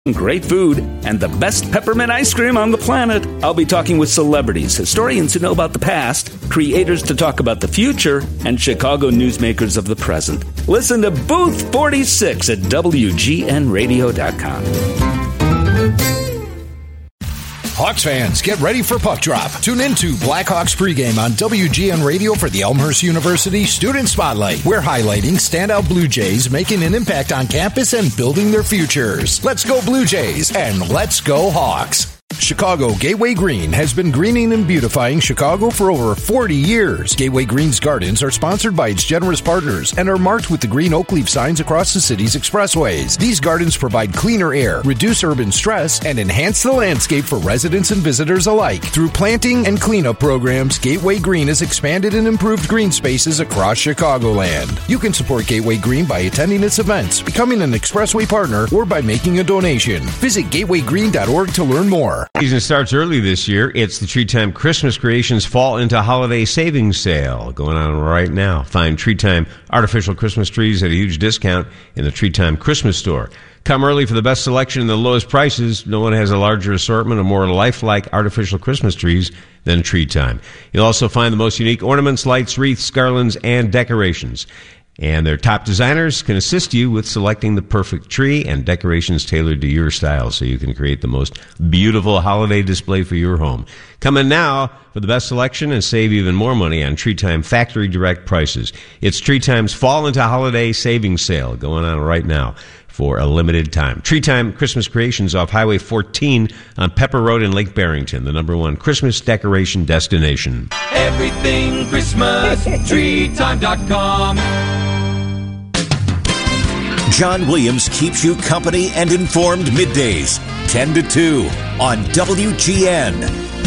great food, and the best peppermint ice cream on the planet. I'll be talking with celebrities, historians who know about the past, creators to talk about the future, and Chicago newsmakers of the present. Listen to Booth 46 at WGNradio.com. Hawks fans, get ready for Puck Drop. Tune into Blackhawks pregame on WGN Radio for the Elmhurst University Student Spotlight. We're highlighting standout Blue Jays making an impact on campus and building their futures. Let's go Blue Jays and let's go Hawks. Chicago Gateway Green has been greening and beautifying Chicago for over 40 years. Gateway Green's gardens are sponsored by its generous partners and are marked with the green oak leaf signs across the city's expressways. These gardens provide cleaner air, reduce urban stress, and enhance the landscape for residents and visitors alike. Through planting and cleanup programs, Gateway Green has expanded and improved green spaces across Chicagoland. You can support Gateway Green by attending its events, becoming an expressway partner, or by making a donation. Visit gatewaygreen.org to learn more. Season starts early this year. It's the Tree Time Christmas Creations Fall into Holiday Savings Sale going on right now. Find Tree Time artificial Christmas trees at a huge discount in the Tree Time Christmas store. Come early for the best selection and the lowest prices. No one has a larger assortment of more lifelike artificial Christmas trees than Tree Time. You'll also find the most unique ornaments, lights, wreaths, garlands, and decorations. And their top designers can assist you with selecting the perfect tree and decorations tailored to your style so you can create the most beautiful holiday display for your home. Come in now for the best selection and save even more money on Tree Time factory direct prices. It's Tree Time's Fall into Holiday Savings Sale going on right now for a limited time. Tree Time Christmas Creations off Highway 14 on Pepper Road in Lake Barrington, the #1 Christmas decoration destination. Everything Christmas, treetime.com. John Williams keeps you company and informed middays, 10 to 2 on WGN.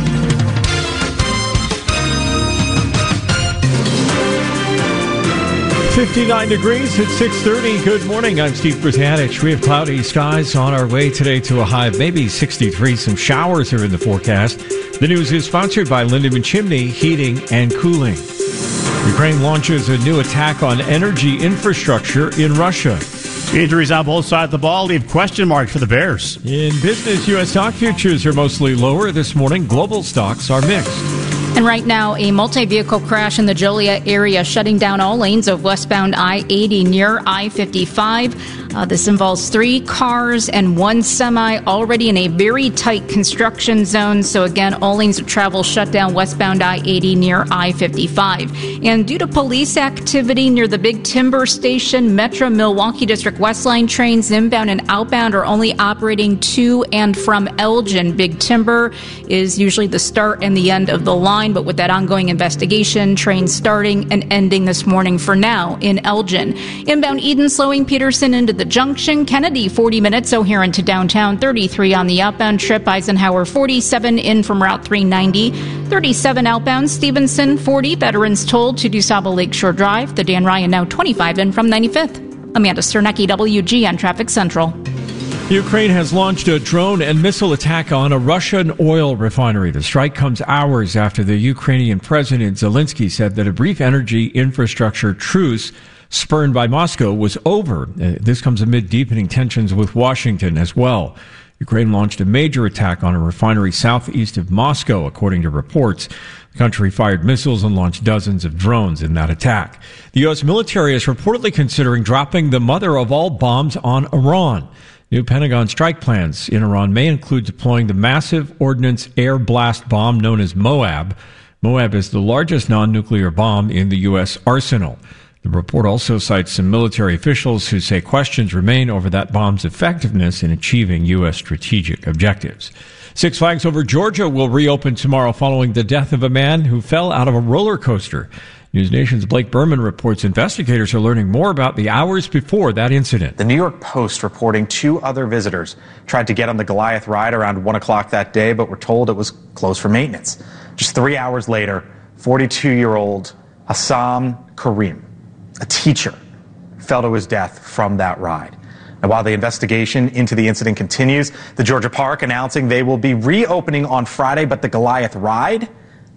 59 degrees at 6:30. Good morning. I'm Steve Brzanich. We have cloudy skies on our way today to a high of maybe 63. Some showers are in the forecast. The news is sponsored by Lindemann Chimney Heating and Cooling. Ukraine launches a new attack on energy infrastructure in Russia. Injuries on both sides of the ball leave question marks for the Bears. In business, U.S. stock futures are mostly lower this morning. Global stocks are mixed. And right now, a multi-vehicle crash in the Joliet area, shutting down all lanes of westbound I-80 near I-55. This involves 3 cars and 1 semi, already in a very tight construction zone. So again, all lanes of travel shut down westbound I-80 near I-55. And due to police activity near the Big Timber Station, Metro Milwaukee District West Line trains inbound and outbound are only operating to and from Elgin. Big Timber is usually the start and the end of the line, but with that ongoing investigation, trains starting and ending this morning for now in Elgin. Inbound Eden slowing Peterson into the junction. Kennedy 40 minutes O'Hare to downtown, 33 on the outbound trip. Eisenhower 47 in from Route 390, 37 outbound. Stevenson 40, Veterans Toll to DuSable Lakeshore Drive. The Dan Ryan now 25 in from 95th. Amanda Sternecki, WGN Traffic Central. Ukraine has launched a drone and missile attack on a Russian oil refinery. The strike comes hours after the Ukrainian President Zelensky said that a brief energy infrastructure truce spurned by Moscow was over. This comes amid deepening tensions with Washington as well. Ukraine launched a major attack on a refinery southeast of Moscow, according to reports. The country fired missiles and launched dozens of drones in that attack. The U.S. military is reportedly considering dropping the mother of all bombs on Iran. New Pentagon strike plans in Iran may include deploying the massive ordnance air blast bomb known as Moab. Moab is the largest non-nuclear bomb in the U.S. arsenal. The report also cites some military officials who say questions remain over that bomb's effectiveness in achieving U.S. strategic objectives. Six Flags Over Georgia will reopen tomorrow following the death of a man who fell out of a roller coaster. News Nation's Blake Berman reports investigators are learning more about the hours before that incident. The New York Post reporting 2 other visitors tried to get on the Goliath ride around 1 o'clock that day, but were told it was closed for maintenance. Just 3 hours later, 42-year-old Assam Karim, a teacher, fell to his death from that ride. Now, while the investigation into the incident continues, the Georgia Park announcing they will be reopening on Friday, but the Goliath ride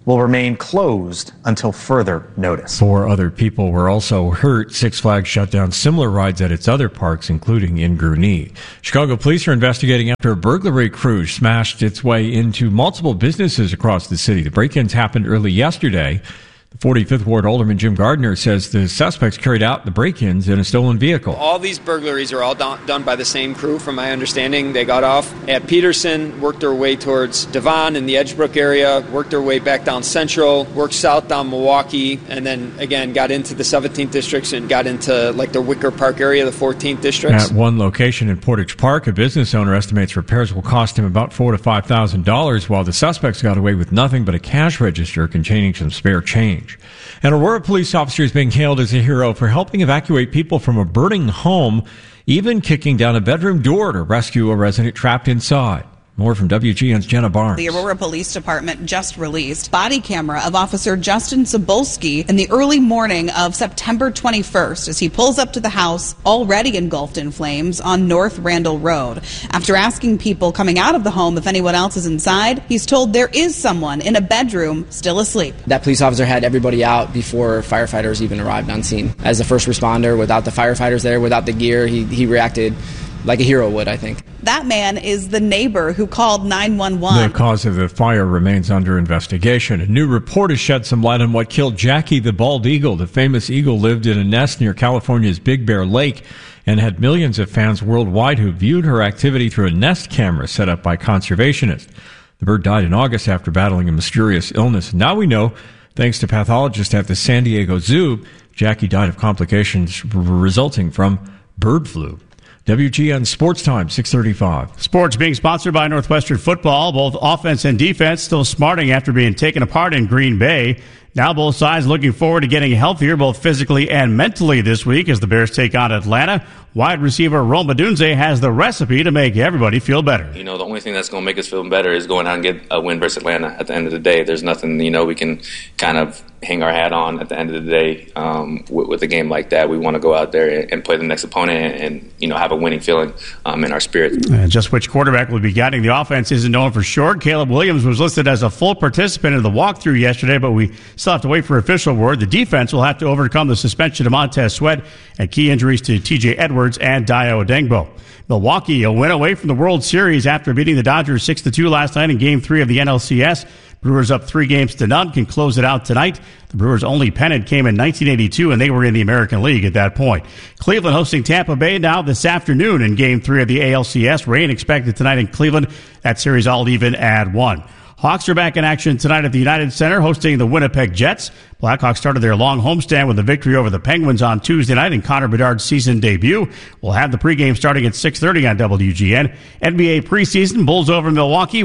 will remain closed until further notice. 4 other people were also hurt. Six Flags shut down similar rides at its other parks, including in Grunee. Chicago police are investigating after a burglary crew smashed its way into multiple businesses across the city. The break-ins happened early yesterday. The 45th Ward Alderman Jim Gardner says the suspects carried out the break-ins in a stolen vehicle. All these burglaries are all done by the same crew, from my understanding. They got off at Peterson, worked their way towards Devon in the Edgebrook area, worked their way back down Central, worked south down Milwaukee, and then again got into the 17th districts and got into like the Wicker Park area, the 14th districts. At one location in Portage Park, a business owner estimates repairs will cost him about $4,000 to $5,000, while the suspects got away with nothing but a cash register containing some spare change. An Aurora police officer is being hailed as a hero for helping evacuate people from a burning home, even kicking down a bedroom door to rescue a resident trapped inside. More from WGN's Jenna Barnes. The Aurora Police Department just released body camera of Officer Justin Cebulski in the early morning of September 21st as he pulls up to the house already engulfed in flames on North Randall Road. After asking people coming out of the home if anyone else is inside, he's told there is someone in a bedroom still asleep. That police officer had everybody out before firefighters even arrived on scene. As a first responder, without the firefighters there, without the gear, he reacted like a hero would, I think. That man is the neighbor who called 911. The cause of the fire remains under investigation. A new report has shed some light on what killed Jackie the bald eagle. The famous eagle lived in a nest near California's Big Bear Lake and had millions of fans worldwide who viewed her activity through a Nest camera set up by conservationists. The bird died in August after battling a mysterious illness. Now we know, thanks to pathologists at the San Diego Zoo, Jackie died of complications resulting from bird flu. WGN Sports Time, 6:35. Sports being sponsored by Northwestern Football. Both offense and defense still smarting after being taken apart in Green Bay. Now both sides looking forward to getting healthier both physically and mentally this week as the Bears take on Atlanta. Wide receiver Rome Odunze has the recipe to make everybody feel better. The only thing that's going to make us feel better is going out and get a win versus Atlanta at the end of the day. There's nothing, we can kind of hang our hat on at the end of the day with a game like that. We want to go out there and play the next opponent and have a winning feeling in our spirit. And just which quarterback will be guiding the offense isn't known for sure. Caleb Williams was listed as a full participant in the walkthrough yesterday, but we still have to wait for official word. The defense will have to overcome the suspension of Montez Sweat and key injuries to TJ Edwards and Dio Odengbo. Milwaukee, a win away from the World Series after beating the Dodgers 6-2 last night in Game 3 of the NLCS. Brewers up 3-0 can close it out tonight. The Brewers' only pennant came in 1982, and they were in the American League at that point. Cleveland hosting Tampa Bay now this afternoon in Game 3 of the ALCS. Rain expected tonight in Cleveland. That series all even at 1. Hawks are back in action tonight at the United Center hosting the Winnipeg Jets. Blackhawks started their long homestand with a victory over the Penguins on Tuesday night in Connor Bedard's season debut. We'll have the pregame starting at 6:30 on WGN. NBA preseason, Bulls over Milwaukee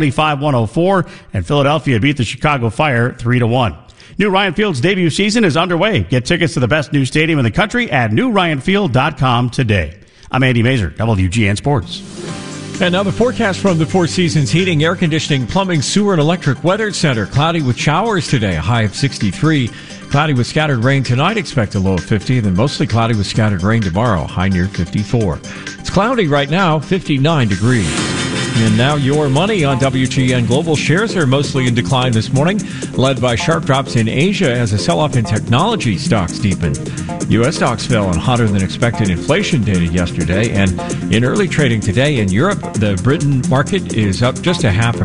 125-104, and Philadelphia beat the Chicago Fire 3-1. New Ryan Field's debut season is underway. Get tickets to the best new stadium in the country at newryanfield.com today. I'm Andy Mazer, WGN Sports. And now the forecast from the Four Seasons Heating, Air Conditioning, Plumbing, Sewer, and Electric Weather Center. Cloudy with showers today, a high of 63. Cloudy with scattered rain tonight, expect a low of 50. Then mostly cloudy with scattered rain tomorrow, high near 54. It's cloudy right now, 59 degrees. And now your money on WGN. Global shares are mostly in decline this morning, led by sharp drops in Asia as a sell-off in technology stocks deepened. U.S. stocks fell on hotter than expected inflation data yesterday, and in early trading today in Europe, the Britain market is up just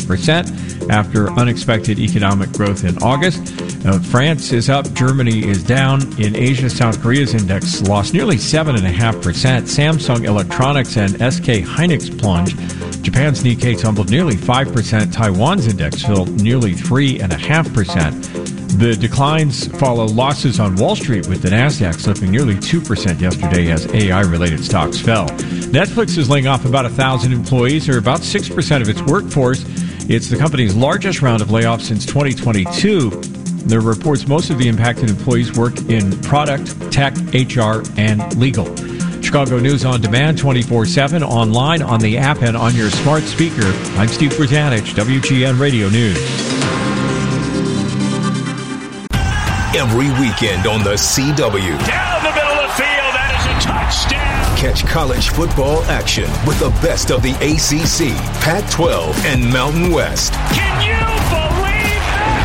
0.5% after unexpected economic growth in August. France is up, Germany is down. In Asia, South Korea's index lost nearly 7.5%. Samsung Electronics and SK Hynix plunged. Japan's Nikkei tumbled nearly 5%. Taiwan's index fell nearly 3.5%. The declines follow losses on Wall Street, with the Nasdaq slipping nearly 2% yesterday as AI-related stocks fell. Netflix is laying off about 1,000 employees, or about 6% of its workforce. It's the company's largest round of layoffs since 2022. There are reports most of the impacted employees work in product, tech, HR, and legal. Chicago News on demand 24/7, online, on the app, and on your smart speaker. I'm Steve Bertanich, WGN Radio News. Every weekend on the CW. Down the middle of the field, that is a touchdown. Catch college football action with the best of the ACC, Pac-12, and Mountain West. Can you believe that?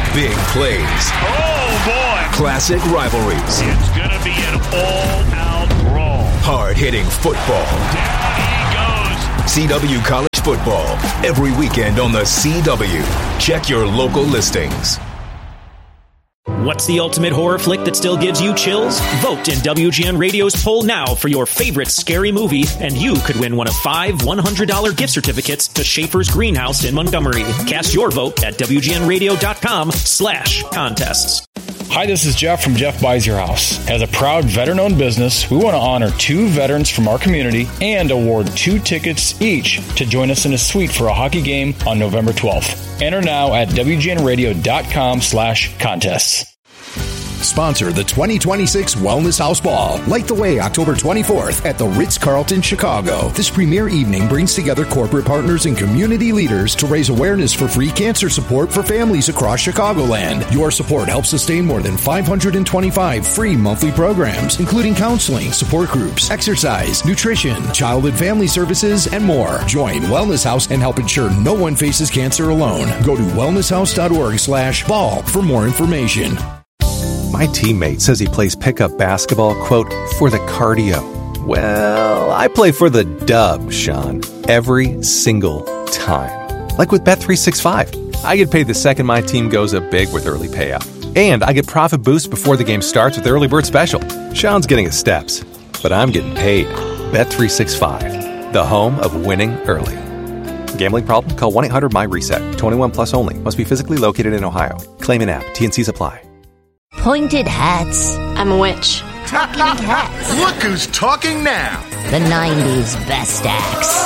Big plays. Oh, boy. Classic rivalries. It's going to be an all-out brawl. Hard-hitting football. Down he goes. CW College Football. Every weekend on the CW. Check your local listings. What's the ultimate horror flick that still gives you chills? Vote in WGN Radio's poll now for your favorite scary movie, and you could win one of 5 $100 gift certificates to Schaefer's Greenhouse in Montgomery. Cast your vote at WGNRadio.com/contests. Hi, this is Jeff from Jeff Buys Your House. As a proud veteran-owned business, we want to honor 2 veterans from our community and award 2 tickets each to join us in a suite for a hockey game on November 12th. Enter now at WGNRadio.com/contests. Sponsor the 2026 Wellness House Ball. Light the way October 24th at the Ritz-Carlton, Chicago. This premier evening brings together corporate partners and community leaders to raise awareness for free cancer support for families across Chicagoland. Your support helps sustain more than 525 free monthly programs, including counseling, support groups, exercise, nutrition, child and family services, and more. Join Wellness House and help ensure no one faces cancer alone. Go to wellnesshouse.org/ball for more information. My teammate says he plays pickup basketball, quote, for the cardio. Well, I play for the dub, Sean, every single time. Like with Bet365. I get paid the second my team goes up big with early payout. And I get profit boosts before the game starts with Early Bird Special. Sean's getting his steps, but I'm getting paid. Bet365, the home of winning early. Gambling problem? Call 1-800-MY-RESET. 21 plus only. Must be physically located in Ohio. Claim an app. T&Cs apply. Pointed hats. I'm a witch. Talking hats. Look who's talking now. The 90s best acts.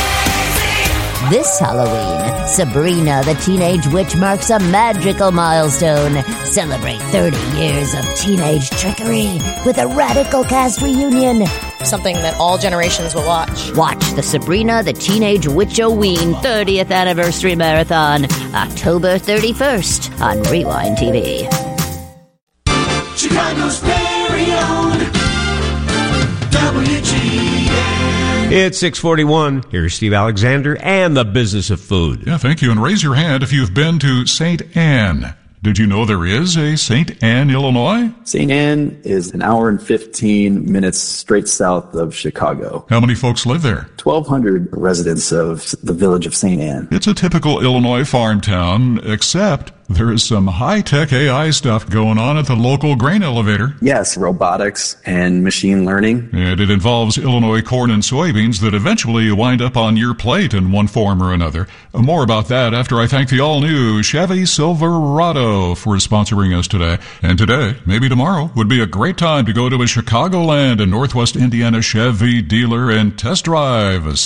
This Halloween, Sabrina the Teenage Witch marks a magical milestone. Celebrate 30 years of teenage trickery with a radical cast reunion. Something that all generations will watch. Watch the Sabrina the Teenage Witch-O-Ween 30th Anniversary Marathon, October 31st on Rewind TV. Chicago's very own WGN. It's 6:41. Here's Steve Alexander and the business of food. Yeah, thank you. And raise your hand if you've been to St. Anne. Did you know there is a St. Anne, Illinois? St. Anne is an hour and 15 minutes straight south of Chicago. How many folks live there? 1,200 residents of the village of St. Anne. It's a typical Illinois farm town, except there is some high-tech AI stuff going on at the local grain elevator. Yes, robotics and machine learning. And it involves Illinois corn and soybeans that eventually wind up on your plate in one form or another. More about that after I thank the all-new Chevy Silverado for sponsoring us today. And today, maybe tomorrow, would be a great time to go to a Chicagoland and Northwest Indiana Chevy dealer and test drive a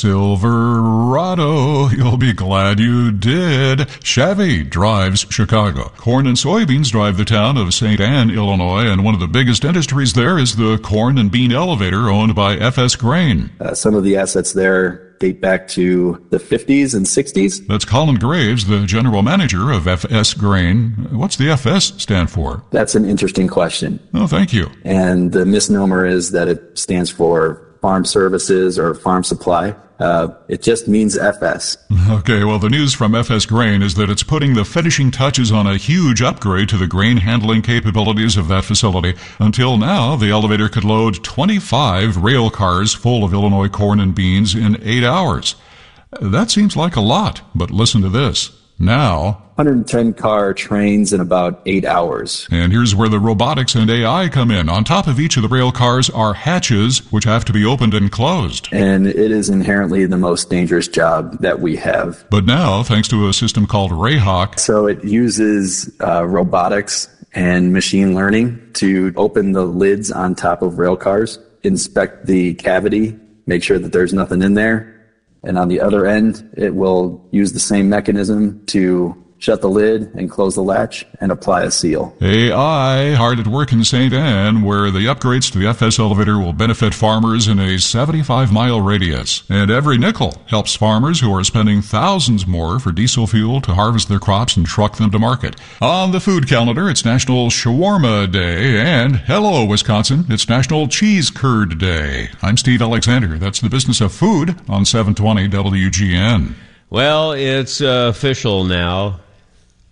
Silverado. You'll be glad you did. Chevy drives Chicago. Corn and soybeans drive the town of St. Anne, Illinois, and one of the biggest industries there is the corn and bean elevator owned by FS Grain. Some of the assets there date back to the 50s and 60s. That's Colin Graves, the general manager of FS Grain. What's the FS stand for? That's an interesting question. Oh, thank you. And the misnomer is that it stands for Farm Services or Farm Supply. It just means FS. Okay, well, the news from FS Grain is that it's putting the finishing touches on a huge upgrade to the grain handling capabilities of that facility. Until now, the elevator could load 25 rail cars full of Illinois corn and beans in 8 hours. That seems like a lot, but listen to this. Now, 110-car trains in about 8 hours. And here's where the robotics and AI come in. On top of each of the rail cars are hatches, which have to be opened and closed. And it is inherently the most dangerous job that we have. But now, thanks to a system called Rayhawk. So it uses robotics and machine learning to open the lids on top of rail cars, inspect the cavity, make sure that there's nothing in there. And on the other end, it will use the same mechanism to shut the lid and close the latch and apply a seal. AI hard at work in St. Anne, where the upgrades to the FS elevator will benefit farmers in a 75-mile radius. And every nickel helps farmers who are spending thousands more for diesel fuel to harvest their crops and truck them to market. On the food calendar, it's National Shawarma Day, and hello, Wisconsin, it's National Cheese Curd Day. I'm Steve Alexander. That's the business of food on 720 WGN. Well, it's official now.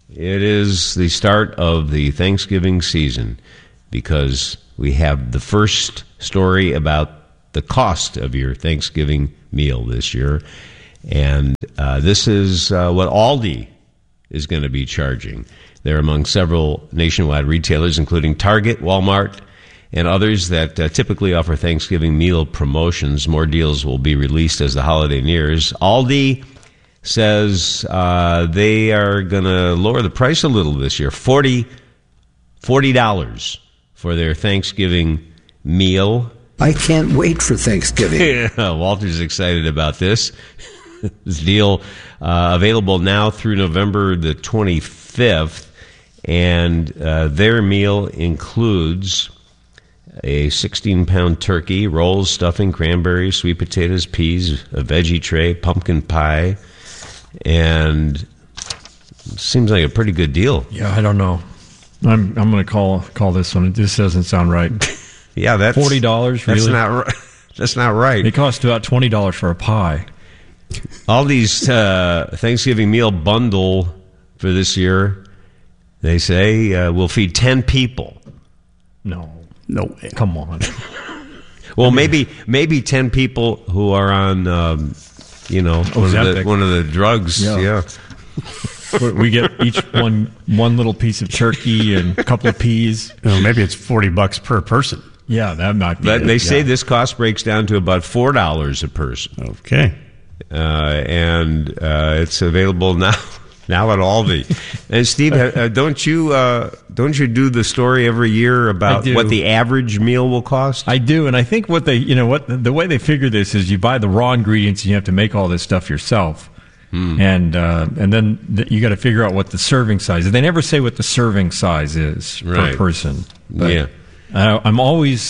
It is the start of the Thanksgiving season because we have the first story about the cost of your Thanksgiving meal this year. And this is what Aldi is going to be charging. They're among several nationwide retailers, including Target, Walmart, and others that typically offer Thanksgiving meal promotions. More deals will be released as the holiday nears. Aldi says they are going to lower the price a little this year, $40 for their Thanksgiving meal. I can't wait for Thanksgiving. Walter's excited about this. This deal available now through November the 25th, and their meal includes a 16-pound turkey, rolls, stuffing, cranberries, sweet potatoes, peas, a veggie tray, pumpkin pie, and seems like a pretty good deal. Yeah, I don't know. I'm going to call this one. This doesn't sound right. Yeah, that's $40. Really? That's not right. That's not right. It costs about $20 for a pie. All these Thanksgiving meal bundle for this year, they say, will feed 10 people. No way. Come on. Well, maybe 10 people who are on, one of the drugs. Yeah. We get each one little piece of turkey and a couple of peas. Maybe it's $40 per person. Yeah, that might be. But they say this cost breaks down to about $4 a person. Okay. And it's available now at Aldi. And Steve, don't you do the story every year about what the average meal will cost? I do, and I think the way they figure this is you buy the raw ingredients and you have to make all this stuff yourself. And then you got to figure out what the serving size is. They never say what the serving size is per person. But yeah. I'm always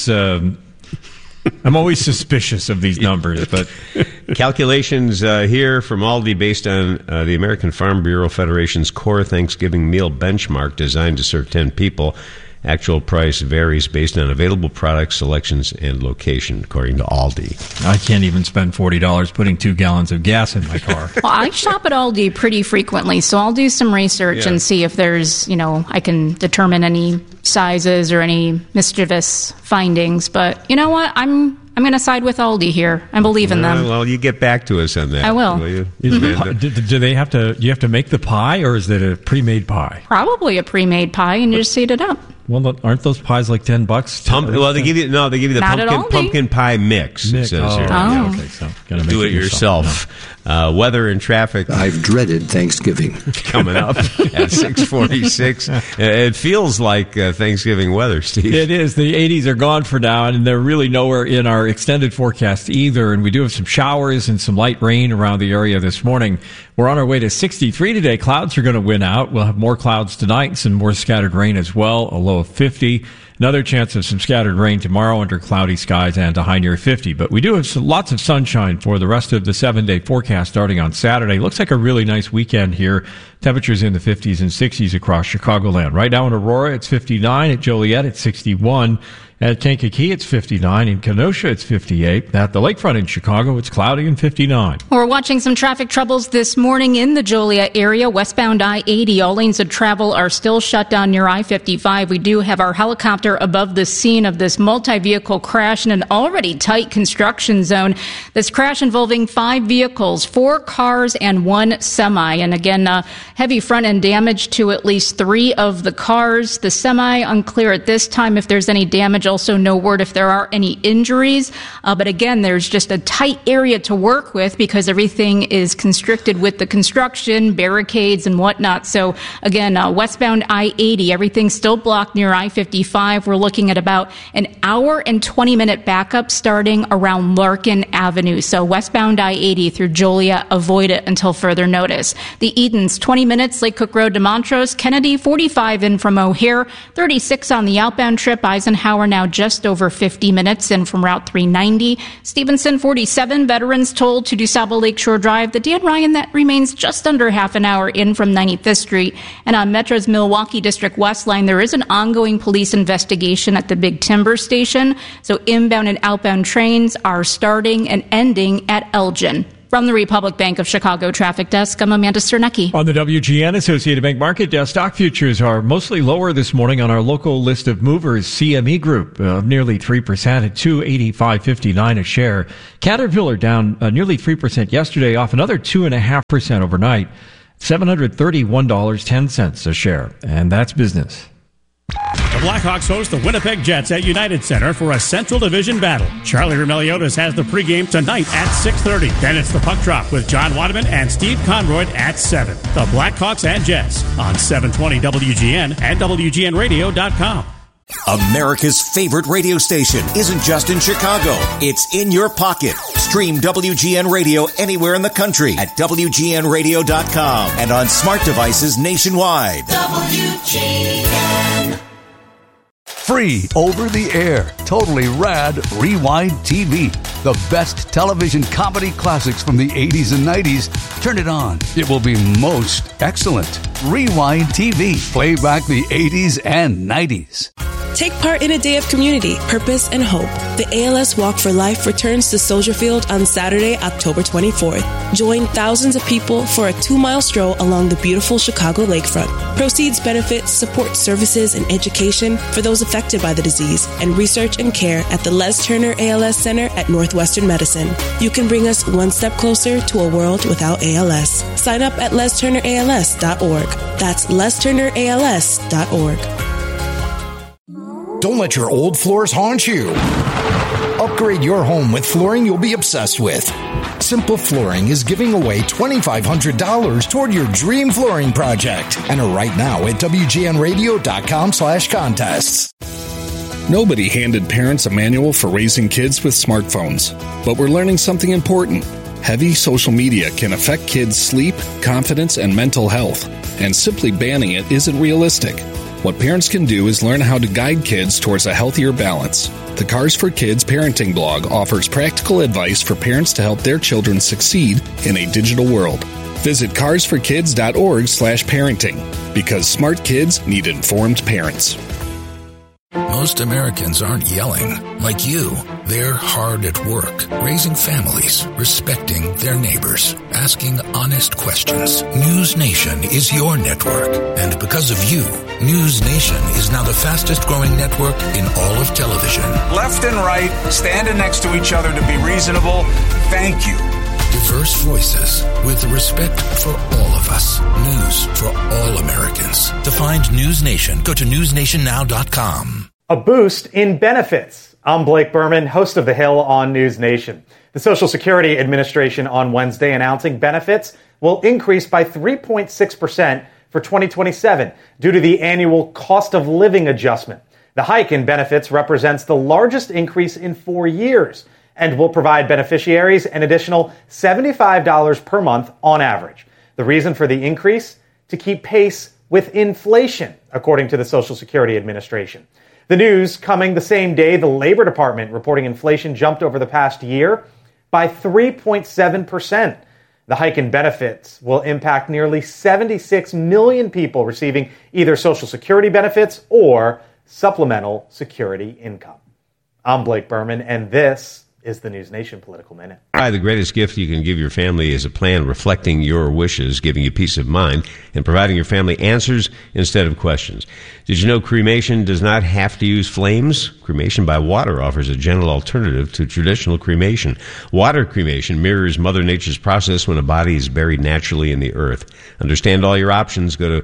suspicious of these numbers, but calculations here from Aldi based on the American Farm Bureau Federation's core Thanksgiving meal benchmark designed to serve 10 people. Actual price varies based on available products, selections, and location, according to Aldi. I can't even spend $40 putting 2 gallons of gas in my car. Well, I shop at Aldi pretty frequently, so I'll do some research and see if there's, I can determine any sizes or any mischievous findings. But you know what? I'm going to side with Aldi here. I believe in them. Well, you get back to us on that. I will. You? Do they have to? Do you have to make the pie, or is it a pre-made pie? Probably a pre-made pie, and you just heat it up. Well, aren't those pies like $10? They give you the pumpkin pie mix. It says here. Oh. Yeah, okay, so gotta do it yourself. No. Weather and traffic. I've dreaded Thanksgiving. Coming up at 6:46. It feels like Thanksgiving weather, Steve. It is. The 80s are gone for now, and they're really nowhere in our extended forecast either. And we do have some showers and some light rain around the area this morning. We're on our way to 63 today. Clouds are going to win out. We'll have more clouds tonight and some more scattered rain as well, a low of 50. Another chance of some scattered rain tomorrow under cloudy skies and a high near 50. But we do have lots of sunshine for the rest of the 7-day forecast starting on Saturday. Looks like a really nice weekend here. Temperatures in the 50s and 60s across Chicagoland. Right now in Aurora, it's 59. At Joliet, it's 61. At Kankakee, it's 59. In Kenosha, it's 58. At the lakefront in Chicago, it's cloudy and 59. We're watching some traffic troubles this morning in the Joliet area. Westbound I-80, all lanes of travel are still shut down near I-55. We do have our helicopter above the scene of this multi-vehicle crash in an already tight construction zone. This crash involving 5 vehicles, 4 cars and 1 semi. And again, heavy front-end damage to at least 3 of the cars. The semi, unclear at this time if there's any damage. Also, no word if there are any injuries. But again, there's just a tight area to work with because everything is constricted with the construction, barricades, and whatnot. So again, westbound I-80, everything's still blocked near I-55. We're looking at about an hour and 20-minute backup starting around Larkin Avenue. So westbound I-80 through Joliet, avoid it until further notice. The Edens, 20 minutes, Lake Cook Road to Montrose. Kennedy, 45 in from O'Hare. 36 on the outbound trip. Eisenhower now just over 50 minutes in from Route 390. Stevenson, 47. Veterans toll to DuSable Lakeshore Drive. The Dan Ryan, that remains just under half an hour in from 95th Street. And on Metro's Milwaukee District West line, there is an ongoing police investigation at the Big Timber Station. So inbound and outbound trains are starting and ending at Elgin. From the Republic Bank of Chicago Traffic Desk, I'm Amanda Sternecki. On the WGN Associated Bank Market Desk, stock futures are mostly lower this morning on our local list of movers, CME Group, nearly 3% at $285.59 a share. Caterpillar down nearly 3% yesterday, off another 2.5% overnight, $731.10 a share. And that's business. The Blackhawks host the Winnipeg Jets at United Center for a Central Division battle. Charlie Roumeliotis has the pregame tonight at 6:30. Then it's the puck drop with John Wademan and Steve Conroyd at 7. The Blackhawks and Jets on 720 WGN and WGNradio.com. America's favorite radio station isn't just in Chicago. It's in your pocket. Stream WGN Radio anywhere in the country at WGNradio.com and on smart devices nationwide. WGN. Free over the air, totally rad Rewind TV. The best television comedy classics from the 80s and 90s. Turn it on. It will be most excellent. Rewind TV. Play back the 80s and 90s. Take part in a day of community, purpose, and hope. The ALS Walk for Life returns to Soldier Field on Saturday, October 24th. Join thousands of people for a 2-mile stroll along the beautiful Chicago lakefront. Proceeds benefit support services and education for those affected by the disease and research and care at the Les Turner ALS Center at Northwestern Medicine. You can bring us one step closer to a world without ALS. Sign up at lesturnerals.org. That's lesturnerals.org. Don't let your old floors haunt you. Upgrade your home with flooring you'll be obsessed with. Simple Flooring is giving away $2,500 toward your dream flooring project. Enter right now at WGNradio.com/contests. Nobody handed parents a manual for raising kids with smartphones. But we're learning something important. Heavy social media can affect kids' sleep, confidence, and mental health. And simply banning it isn't realistic. What parents can do is learn how to guide kids towards a healthier balance. The Cars for Kids parenting blog offers practical advice for parents to help their children succeed in a digital world. Visit carsforkids.org/parenting because smart kids need informed parents. Most Americans aren't yelling like you. They're hard at work, raising families, respecting their neighbors, asking honest questions. News Nation is your network. And because of you, News Nation is now the fastest growing network in all of television. Left and right, standing next to each other to be reasonable. Thank you. Diverse voices with respect for all of us. News for all Americans. To find News Nation, go to newsnationnow.com. A boost in benefits. I'm Blake Berman, host of The Hill on News Nation. The Social Security Administration on Wednesday announcing benefits will increase by 3.6% for 2027 due to the annual cost of living adjustment. The hike in benefits represents the largest increase in 4 years and will provide beneficiaries an additional $75 per month on average. The reason for the increase? To keep pace with inflation, according to the Social Security Administration. The news coming the same day the Labor Department reporting inflation jumped over the past year by 3.7%. The hike in benefits will impact nearly 76 million people receiving either Social Security benefits or supplemental security income. I'm Blake Berman, and this is the News Nation Political Minute. The greatest gift you can give your family is a plan reflecting your wishes, giving you peace of mind, and providing your family answers instead of questions. Did you know cremation does not have to use flames? Cremation by water offers a gentle alternative to traditional cremation. Water cremation mirrors Mother Nature's process when a body is buried naturally in the earth. Understand all your options. Go to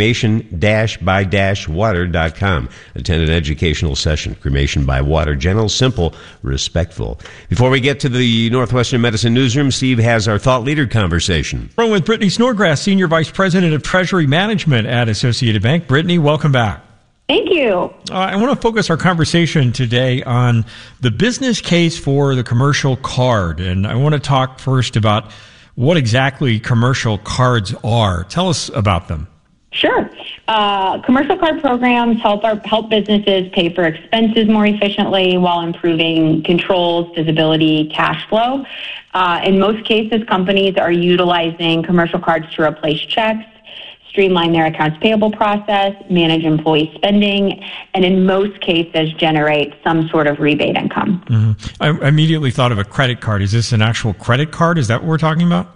cremation-by-water.com. Attend an educational session. Cremation by water. Gentle, simple, respectful. Before we get to the Northwestern Medicine Newsroom, Steve has our thought leader conversation. We're with Brittany Snodgrass, Senior Vice President of Treasury Management at Associated Bank. Brittany, welcome back. Thank you. I want to focus our conversation today on the business case for the commercial card. And I want to talk first about what exactly commercial cards are. Tell us about them. Sure. Commercial card programs help businesses pay for expenses more efficiently while improving controls, visibility, cash flow. In most cases, companies are utilizing commercial cards to replace checks, streamline their accounts payable process, manage employee spending, and in most cases generate some sort of rebate income. Mm-hmm. I immediately thought of a credit card. Is this an actual credit card? Is that what we're talking about?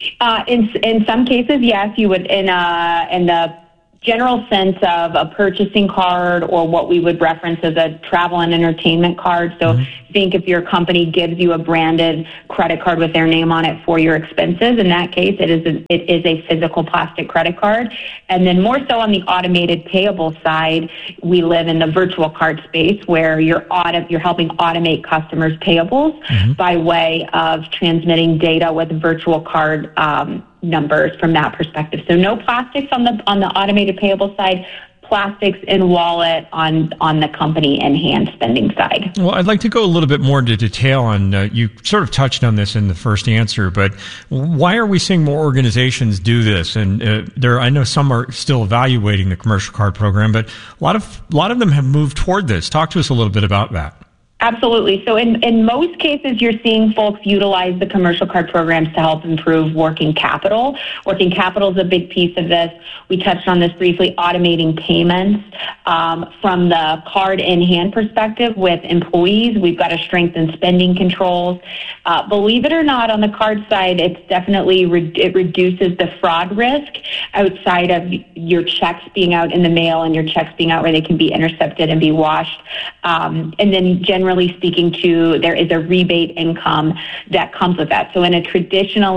In some cases, yes, you would in the general sense of a purchasing card or what we would reference as a travel and entertainment card. So think if your company gives you a branded credit card with their name on it for your expenses, in that case, it is a physical plastic credit card. And then more so on the automated payable side, we live in the virtual card space where you're helping automate customers' payables by way of transmitting data with virtual card numbers from that perspective. So no plastics on the automated payable side, plastics in wallet on the company and hand spending side. Well, I'd like to go a little bit more into detail on, you sort of touched on this in the first answer, but why are we seeing more organizations do this? And I know some are still evaluating the commercial card program, but a lot of them have moved toward this. Talk to us a little bit about that. Absolutely. So in most cases, you're seeing folks utilize the commercial card programs to help improve working capital. Working capital is a big piece of this. We touched on this briefly, automating payments. From the card in hand perspective with employees, we've got to strengthen spending controls. Believe it or not, on the card side, it's definitely it reduces the fraud risk outside of your checks being out in the mail and your checks being out where they can be intercepted and be washed. And then generally speaking there is a rebate income that comes with that. So in a traditional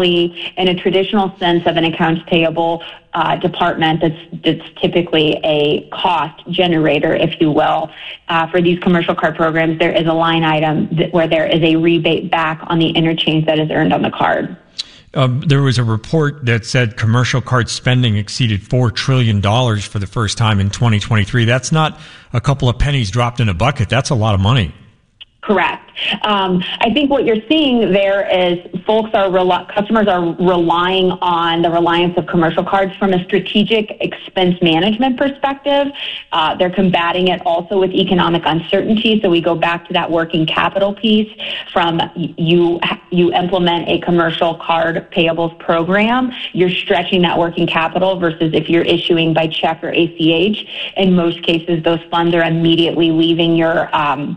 sense of an accounts payable department, that's typically a cost generator, if you will. For these commercial card programs, there is a line item where there is a rebate back on the interchange that is earned on the card. There was a report that said commercial card spending exceeded $4 trillion for the first time in 2023. That's not a couple of pennies dropped in a bucket. That's a lot of money. Correct. I think what you're seeing there is customers are relying on the reliance of commercial cards from a strategic expense management perspective. They're combating it also with economic uncertainty. So we go back to that working capital piece from you implement a commercial card payables program, you're stretching that working capital versus if you're issuing by check or ACH. In most cases, those funds are immediately leaving your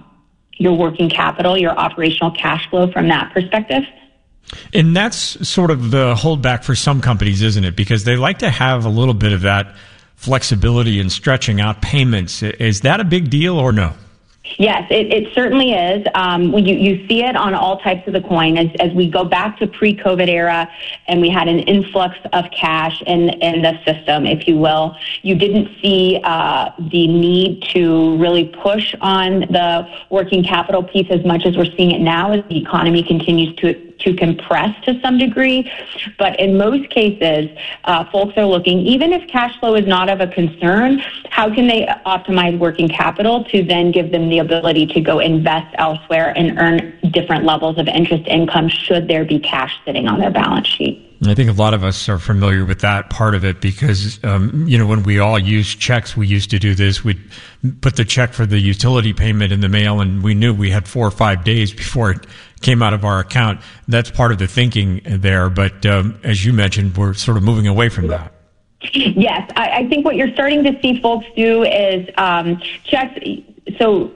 working capital, your operational cash flow from that perspective. And that's sort of the holdback for some companies, isn't it? Because they like to have a little bit of that flexibility in stretching out payments. Is that a big deal or no? Yes, it certainly is. You see it on all types of the coin. As we go back to pre-COVID era and we had an influx of cash in the system, if you will, you didn't see the need to really push on the working capital piece as much as we're seeing it now as the economy continues to compress to some degree. But in most cases, folks are looking, even if cash flow is not of a concern, how can they optimize working capital to then give them the ability to go invest elsewhere and earn different levels of interest income should there be cash sitting on their balance sheet? I think a lot of us are familiar with that part of it because, when we all use checks, we used to do this. We'd put the check for the utility payment in the mail, and we knew we had 4 or 5 days before it came out of our account. That's part of the thinking there. But as you mentioned, we're sort of moving away from that. Yes, I think what you're starting to see folks do is checks. So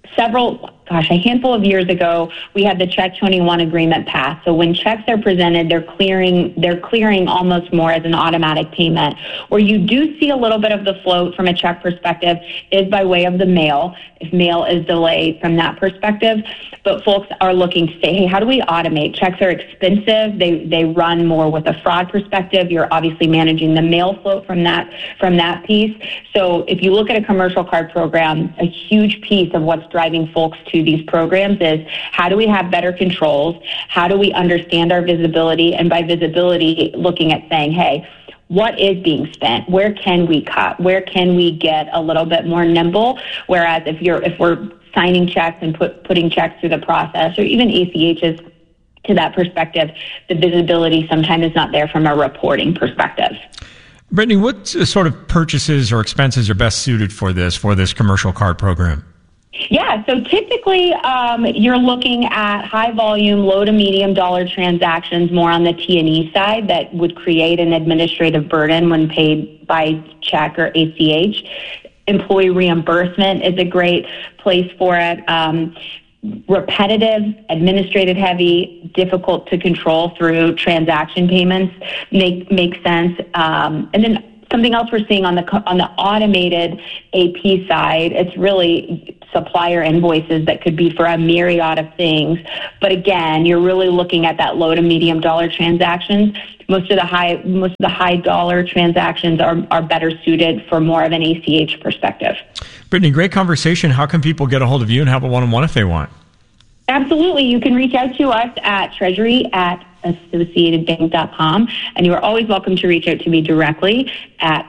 a handful of years ago, we had the Check 21 agreement passed. So when checks are presented, they're clearing almost more as an automatic payment. Where you do see a little bit of the float from a check perspective is by way of the mail, if mail is delayed from that perspective. But folks are looking to say, hey, how do we automate? Checks are expensive. They run more with a fraud perspective. You're obviously managing the mail float from that piece. So if you look at a commercial card program, a huge piece of what's driving folks to these programs is how do we have better controls? How do we understand our visibility? And by visibility, looking at saying, hey, what is being spent? Where can we cut? Where can we get a little bit more nimble? Whereas if we're signing checks and putting checks through the process or even ACHs to that perspective, the visibility sometimes is not there from a reporting perspective. Brittany, what sort of purchases or expenses are best suited for this commercial card program? Yeah, so typically you're looking at high volume, low to medium dollar transactions more on the T&E side that would create an administrative burden when paid by check or ACH. Employee reimbursement is a great place for it. Repetitive, administrative heavy, difficult to control through transaction payments make sense. And then something else we're seeing on the automated AP side, it's really supplier invoices that could be for a myriad of things. But again, you're really looking at that low to medium dollar transactions. Most of the high dollar transactions are better suited for more of an ACH perspective. Brittany, great conversation. How can people get a hold of you and have a one-on-one if they want? Absolutely. You can reach out to us at treasury@associatedbank.com, and you are always welcome to reach out to me directly at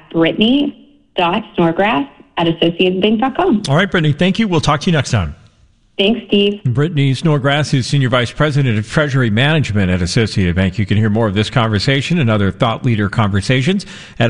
brittany.snodgrass@associatedbank.com. All right, Brittany, thank you. We'll talk to you next time. Thanks, Steve. Brittany Snodgrass is Senior Vice President of Treasury Management at Associated Bank. You can hear more of this conversation and other thought leader conversations at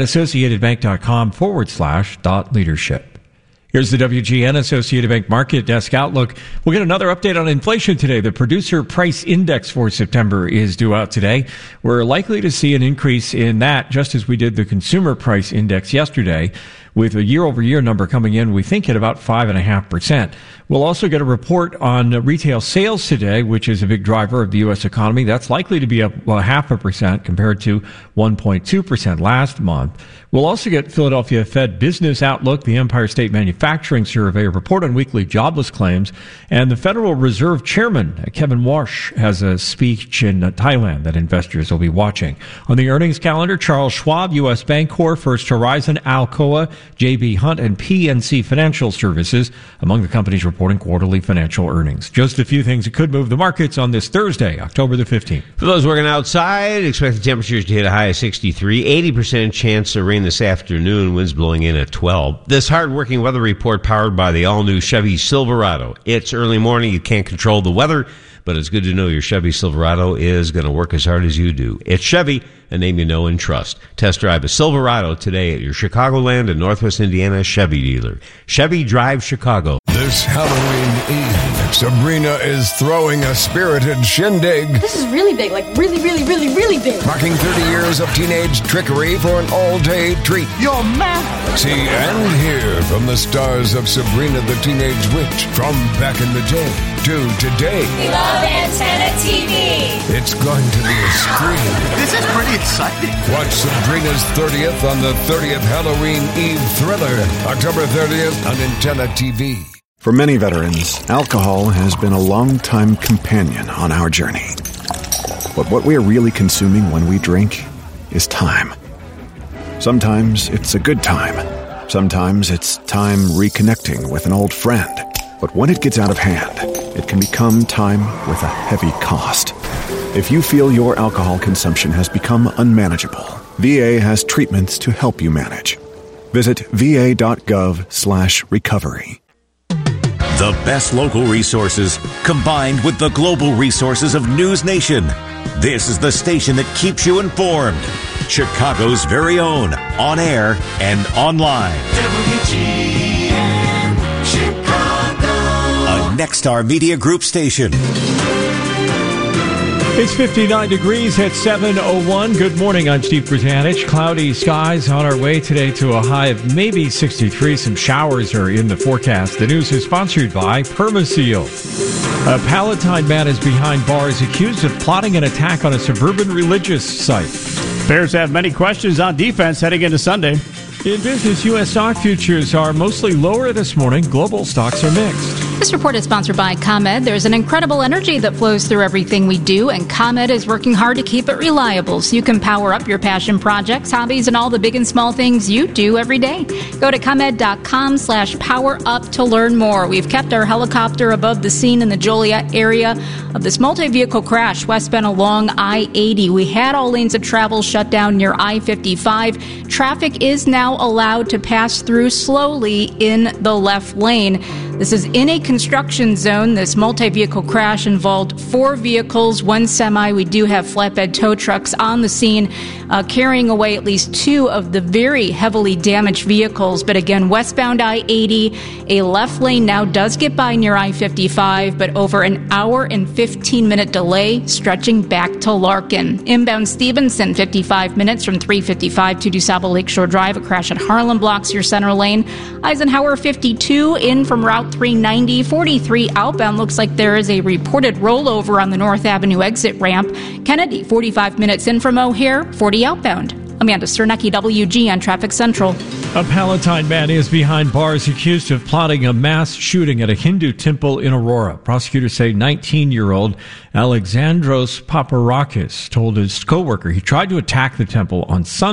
associatedbank.com/thought-leadership. Here's the WGN Associated Bank Market Desk Outlook. We'll get another update on inflation today. The Producer Price Index for September is due out today. We're likely to see an increase in that, just as we did the Consumer Price Index yesterday, with a year-over-year number coming in, we think, at about 5.5%. We'll also get a report on retail sales today, which is a big driver of the U.S. economy. That's likely to be up 0.5% compared to 1.2% last month. We'll also get Philadelphia Fed Business Outlook, the Empire State Manufacturing Survey, a report on weekly jobless claims, and the Federal Reserve Chairman, Kevin Warsh, has a speech in Thailand that investors will be watching. On the earnings calendar, Charles Schwab, U.S. Bancorp, First Horizon, Alcoa, J.B. Hunt, and PNC Financial Services among the companies reporting quarterly financial earnings. Just a few things that could move the markets on this Thursday, October the 15th. For those working outside, expect the temperatures to hit a high of 63, 80% chance of rain this afternoon, winds blowing in at 12. This hard-working weather report powered by the all-new Chevy Silverado. It's early morning, you can't control the weather, but it's good to know your Chevy Silverado is going to work as hard as you do. It's Chevy, a name you know and trust. Test drive a Silverado today at your Chicagoland and Northwest Indiana Chevy dealer. Chevy Drive Chicago. This Halloween Eve, Sabrina is throwing a spirited shindig. This is really big, like really, really, really, really big. Marking 30 years of teenage trickery for an all-day treat. You're mad. See and hear from the stars of Sabrina the Teenage Witch from back in the day to today. We love Antenna TV. It's going to be a scream. This is pretty exciting. Watch Sabrina's 30th on the 30th Halloween Eve thriller, October 30th on Antenna TV. For many veterans, alcohol has been a long-time companion on our journey. But what we are really consuming when we drink is time. Sometimes it's a good time. Sometimes it's time reconnecting with an old friend. But when it gets out of hand, it can become time with a heavy cost. If you feel your alcohol consumption has become unmanageable, VA has treatments to help you manage. Visit va.gov/recovery. The best local resources combined with the global resources of News Nation. This is the station that keeps you informed. Chicago's very own, on air and online. WGN Chicago. A Nexstar Media Group station. It's 59 degrees at 7:01. Good morning. I'm Steve Britanich. Cloudy skies on our way today to a high of maybe 63. Some showers are in the forecast. The news is sponsored by Permaseal. A Palatine man is behind bars accused of plotting an attack on a suburban religious site. Bears have many questions on defense heading into Sunday. In business, U.S. stock futures are mostly lower this morning. Global stocks are mixed. This report is sponsored by ComEd. There's an incredible energy that flows through everything we do, and ComEd is working hard to keep it reliable so you can power up your passion projects, hobbies, and all the big and small things you do every day. Go to ComEd.com/powerup to learn more. We've kept our helicopter above the scene in the Joliet area of this multi-vehicle crash westbound along I-80. We had all lanes of travel shut down near I-55. Traffic is now allowed to pass through slowly in the left lane. This is in a construction zone. This multi-vehicle crash involved 4 vehicles, 1 semi. We do have flatbed tow trucks on the scene, carrying away at least 2 of the very heavily damaged vehicles. But again, westbound I-80, a left lane now does get by near I-55, but over an hour and 15-minute delay stretching back to Larkin. Inbound Stevenson, 55 minutes from 355 to DuSable Lakeshore Drive. A crash at Harlem blocks your center lane. Eisenhower, 52 in from Route 390. 43 outbound. Looks like there is a reported rollover on the North Avenue exit ramp. Kennedy, 45 minutes in from O'Hare. 40 outbound. Amanda Sternecki, WGN Traffic Central. A Palatine man is behind bars accused of plotting a mass shooting at a Hindu temple in Aurora. Prosecutors say 19-year-old Alexandros Paparakis told his co-worker he tried to attack the temple on Sunday.